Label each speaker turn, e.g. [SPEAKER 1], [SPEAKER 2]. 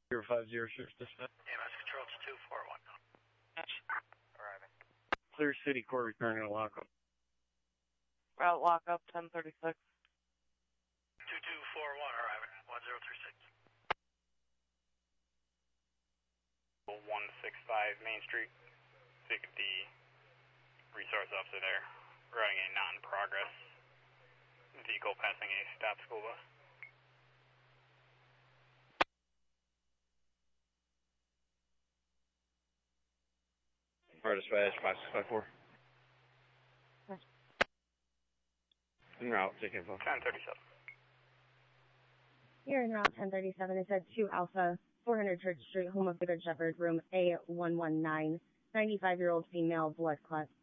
[SPEAKER 1] 050 Sheriff's Dispatch.
[SPEAKER 2] EMS Control, it's 241. Arriving.
[SPEAKER 1] Clear City Court returning a lockup.
[SPEAKER 3] Route lockup 1036.
[SPEAKER 2] 2241 arriving. 1036.
[SPEAKER 4] 165 Main Street. Speak of the resource officer there. Running a non-progress vehicle passing a stop school bus.
[SPEAKER 1] Fire dispatch 5654. En route, take info.
[SPEAKER 4] 1037.
[SPEAKER 5] Here in Route 1037, it said 2 Alpha, 400 Church Street, home of the Good Shepherd, room A119, 95-year-old female, blood clot.